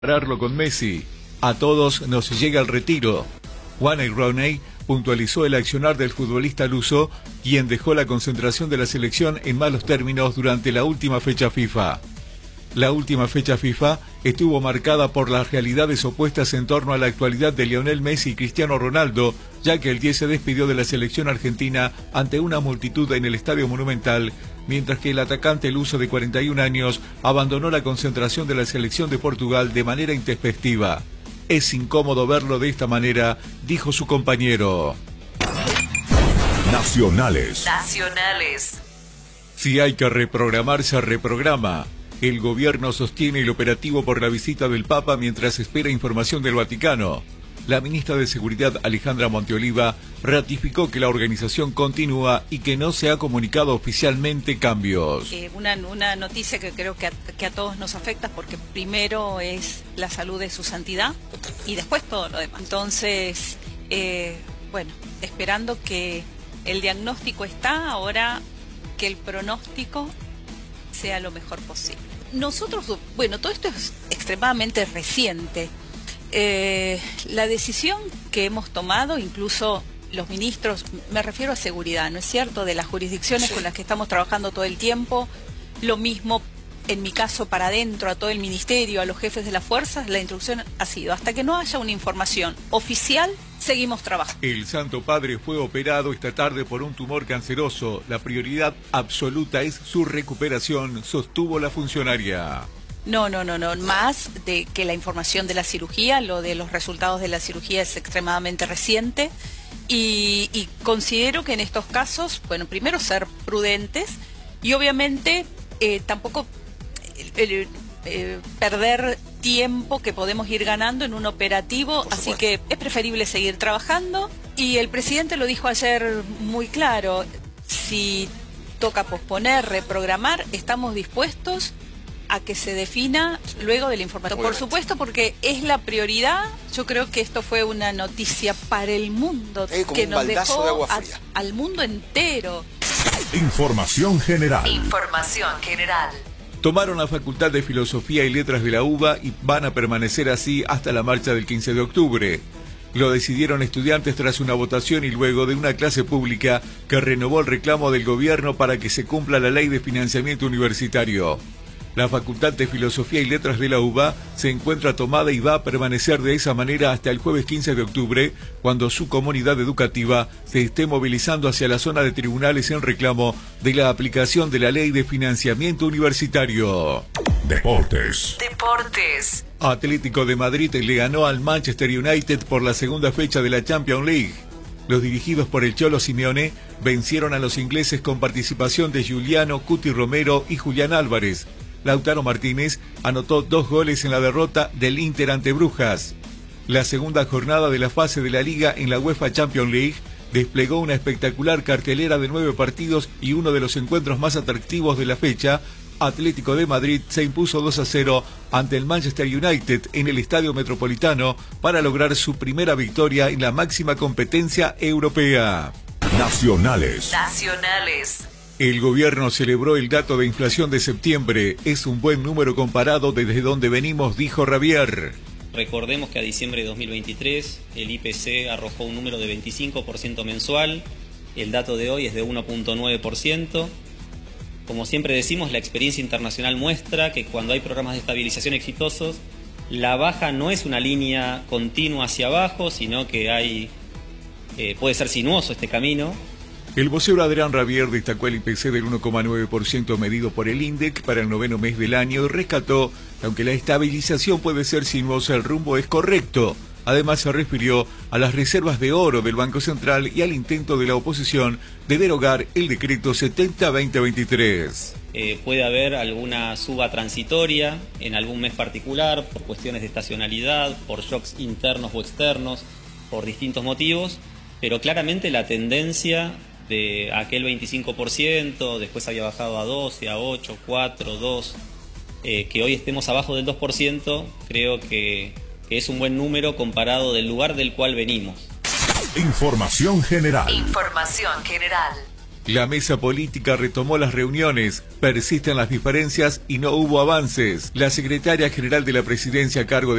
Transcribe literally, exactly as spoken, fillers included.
Compararlo con Messi. A todos nos llega el retiro. Wayne Rooney puntualizó el accionar del futbolista luso, quien dejó la concentración de la selección en malos términos durante la última fecha FIFA. La última fecha FIFA estuvo marcada por las realidades opuestas en torno a la actualidad de Lionel Messi y Cristiano Ronaldo, ya que el diez se despidió de la selección argentina ante una multitud en el Estadio Monumental, mientras que el atacante luso de cuarenta y un años abandonó la concentración de la selección de Portugal de manera intempestiva. Es incómodo verlo de esta manera, dijo su compañero. Nacionales. Nacionales. Si hay que reprogramar, se reprograma. El gobierno sostiene el operativo por la visita del Papa mientras espera información del Vaticano. La ministra de Seguridad, Alejandra Monteoliva, ratificó que la organización continúa y que no se ha comunicado oficialmente cambios. Eh, una, una noticia que creo que a, que a todos nos afecta, porque primero es la salud de su santidad y después todo lo demás. Entonces, eh, bueno, esperando que el diagnóstico está, ahora que el pronóstico sea lo mejor posible. Nosotros, bueno, todo esto es extremadamente reciente. Eh, la decisión que hemos tomado, incluso los ministros, me refiero a seguridad, ¿no es cierto?, de las jurisdicciones sí. con las que estamos trabajando todo el tiempo, lo mismo en mi caso para adentro, a todo el ministerio, a los jefes de las fuerzas, la instrucción ha sido, hasta que no haya una información oficial, seguimos trabajando. El Santo Padre fue operado esta tarde por un tumor canceroso. La prioridad absoluta es su recuperación, sostuvo la funcionaria. No, no, no, no, más de que la información de la cirugía, lo de los resultados de la cirugía es extremadamente reciente y, y considero que en estos casos, bueno, primero ser prudentes y obviamente eh, tampoco eh, eh, perder tiempo que podemos ir ganando en un operativo, así que es preferible seguir trabajando y el presidente lo dijo ayer muy claro, si toca posponer, reprogramar, estamos dispuestos a que se defina luego de la información. Por supuesto, porque es la prioridad. Yo creo que esto fue una noticia para el mundo, eh, que nos dejó de agua a, fría. al mundo entero. Información general. Información general. Tomaron la Facultad de Filosofía y Letras de la UBA y van a permanecer así hasta la marcha del quince de octubre. Lo decidieron estudiantes tras una votación y luego de una clase pública que renovó el reclamo del gobierno para que se cumpla la ley de financiamiento universitario. La Facultad de Filosofía y Letras de la UBA se encuentra tomada y va a permanecer de esa manera hasta el jueves quince de octubre, cuando su comunidad educativa se esté movilizando hacia la zona de tribunales en reclamo de la aplicación de la Ley de Financiamiento Universitario. Deportes. Deportes. Atlético de Madrid le ganó al Manchester United por la segunda fecha de la Champions League. Los dirigidos por el Cholo Simeone vencieron a los ingleses con participación de Giuliano, Cuti Romero y Julián Álvarez. Lautaro Martínez anotó dos goles en la derrota del Inter ante Brujas. La segunda jornada de la fase de la Liga en la UEFA Champions League desplegó una espectacular cartelera de nueve partidos y uno de los encuentros más atractivos de la fecha. Atlético de Madrid se impuso dos a cero ante el Manchester United en el Estadio Metropolitano para lograr su primera victoria en la máxima competencia europea. Nacionales. Nacionales. El gobierno celebró el dato de inflación de septiembre. Es un buen número comparado desde donde venimos, dijo Rabier. Recordemos que a diciembre de dos mil veintitrés el I P C arrojó un número de veinticinco por ciento mensual. El dato de hoy es de uno punto nueve por ciento. Como siempre decimos, la experiencia internacional muestra que cuando hay programas de estabilización exitosos, la baja no es una línea continua hacia abajo, sino que hay eh, puede ser sinuoso este camino. El vocero Adrián Rabier destacó el I P C del uno coma nueve por ciento medido por el INDEC para el noveno mes del año y rescató que aunque la estabilización puede ser sinuosa, el rumbo es correcto. Además se refirió a las reservas de oro del Banco Central y al intento de la oposición de derogar el decreto setenta barra veinte veintitrés. Eh, puede haber alguna suba transitoria en algún mes particular por cuestiones de estacionalidad, por shocks internos o externos, por distintos motivos, pero claramente la tendencia de aquel veinticinco por ciento, después había bajado a doce, a ocho, cuatro, dos, eh, que hoy estemos abajo del dos por ciento, creo que, que es un buen número comparado del lugar del cual venimos. Información general. Información general. La mesa política retomó las reuniones, persisten las diferencias y no hubo avances. La secretaria general de la presidencia a cargo de